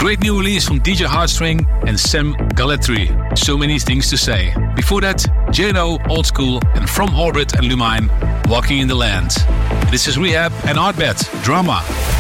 great new release from DJ Heartstring and Sam Galletri, So Many Things to Say. Before that, J&O, Old School, and From Orbit and Lumine, Walking in the Land. This is Rehab and Artbet, Drama.